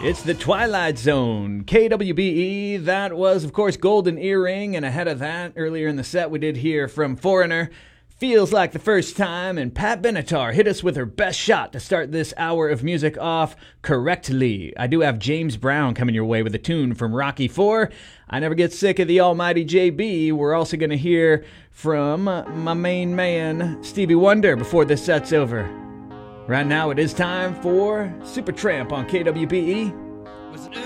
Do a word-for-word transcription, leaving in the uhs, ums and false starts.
It's the Twilight Zone, K W B E. That was, of course, Golden Earring, and ahead of that, earlier in the set, we did hear from Foreigner, Feels Like the First Time, and Pat Benatar hit us with her best shot to start this hour of music off correctly. I do have James Brown coming your way with a tune from Rocky four. I never get sick of the almighty J B. We're also going to hear from my main man, Stevie Wonder, before this set's over. Right now, it is time for Supertramp on K W B E.